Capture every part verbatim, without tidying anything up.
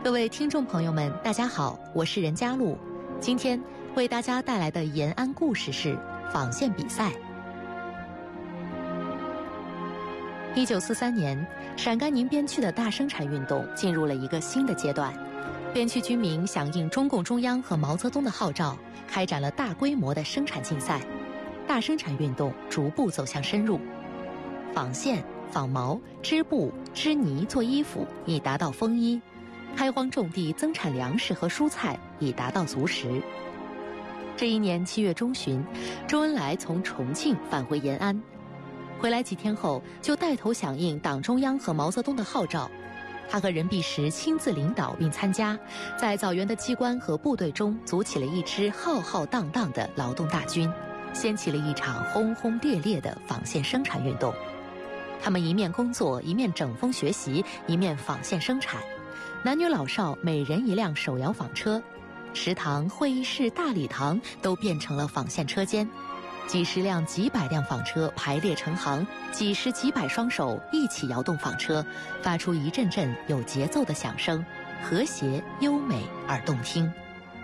各位听众朋友们，大家好，我是任佳璐。今天为大家带来的延安故事是纺线比赛。一九四三年，陕甘宁边区的大生产运动进入了一个新的阶段。边区居民响应中共中央和毛泽东的号召，开展了大规模的生产竞赛。大生产运动逐步走向深入，纺线、纺毛、织布、织泥做衣服，以达到丰衣。开荒种地增产粮食和蔬菜，以达到足食。这一年七月中旬，周恩来从重庆返回延安，回来几天后就带头响应党中央和毛泽东的号召。他和任弼时亲自领导并参加，在枣园的机关和部队中组起了一支浩浩荡荡的劳动大军，掀起了一场轰轰烈烈的纺线生产运动。他们一面工作，一面整风学习，一面纺线生产。男女老少每人一辆手摇纺车，食堂、会议室、大礼堂都变成了纺线车间，几十辆、几百辆纺车排列成行，几十几百双手一起摇动纺车，发出一阵阵有节奏的响声，和谐、优美而动听。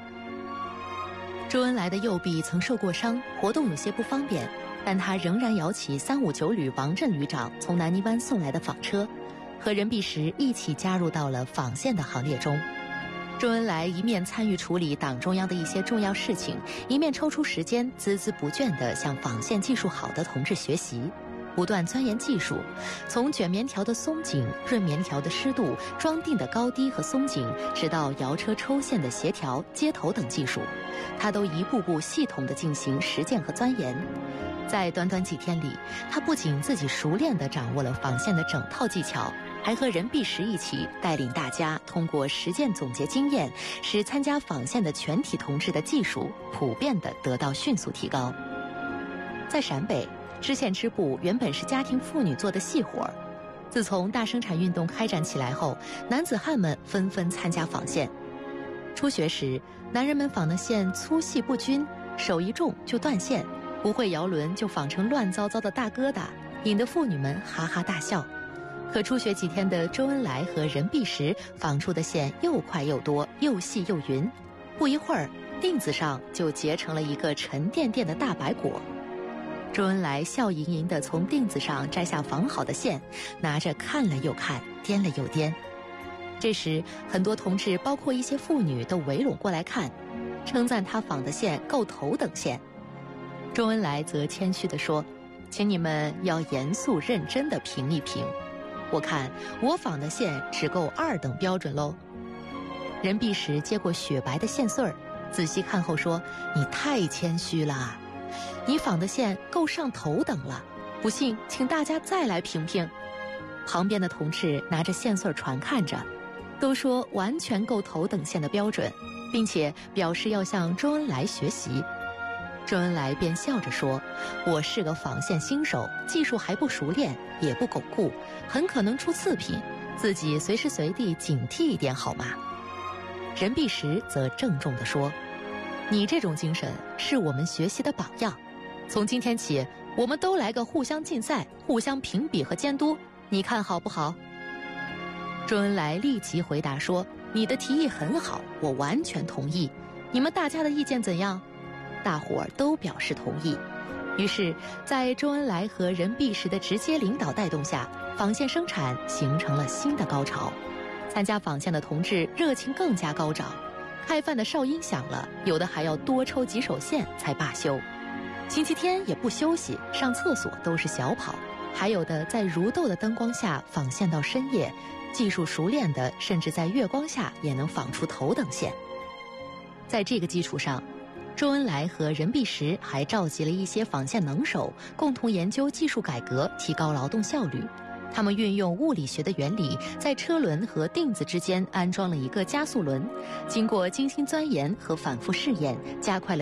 周恩来的右臂曾受过伤，活动有些不方便，但他仍然摇起三五九旅王震旅长从南泥湾送来的纺车，和任弼时一起加入到了纺线的行列中。周恩来一面参与处理党中央的一些重要事情，一面抽出时间孜孜不倦地向纺线技术好的同志学习，不断钻研技术，从卷棉条的松紧、润棉条的湿度、装订的高低和松紧，直到摇车抽线的协调、接头等技术，他都一步步系统地进行实践和钻研。在短短几天里，他不仅自己熟练地掌握了纺线的整套技巧，还和任弼时一起带领大家通过实践总结经验，使参加纺线的全体同志的技术普遍地得到迅速提高。在陕北，织线织布原本是家庭妇女做的细活，自从大生产运动开展起来后，男子汉们纷纷参加纺线。初学时，男人们纺的线粗细不均，手一重就断线，不会摇轮就纺成乱糟糟的大疙瘩，引得妇女们哈哈大笑。可初学几天的周恩来和任弼时纺出的线又快又多，又细又匀，不一会儿锭子上就结成了一个沉甸甸的大白果。周恩来笑盈盈地从锭子上摘下纺好的线，拿着看了又看，掂了又掂。这时很多同志包括一些妇女都围拢过来看，称赞他纺的线够头等线。周恩来则谦虚地说，请你们要严肃认真地评一评，我看我纺的线只够二等标准喽。任弼时接过雪白的线穗儿，仔细看后说，你太谦虚了，你纺的线够上头等了，不信请大家再来评评。旁边的同志拿着线穗传看着，都说完全够头等线的标准，并且表示要向周恩来学习。周恩来便笑着说，我是个纺线新手，技术还不熟练，也不巩固，很可能出次品，自己随时随地警惕一点好吗？任弼时则郑重地说，你这种精神是我们学习的榜样，从今天起我们都来个互相竞赛，互相评比和监督，你看好不好？周恩来立即回答说，你的提议很好，我完全同意，你们大家的意见怎样？大伙儿都表示同意。于是在周恩来和任弼时的直接领导带动下，纺线生产形成了新的高潮。参加纺线的同志热情更加高涨，开饭的哨音响了，有的还要多抽几手线才罢休。星期天也不休息，上厕所都是小跑，还有的在如豆的灯光下纺线到深夜，技术熟练的甚至在月光下也能纺出头等线。在这个基础上，周恩来和任弼时还召集了一些纺线能手，共同研究技术改革，提高劳动效率。他们运用物理学的原理，在车轮和锭子之间安装了一个加速轮，经过精心钻研和反复试验，加快了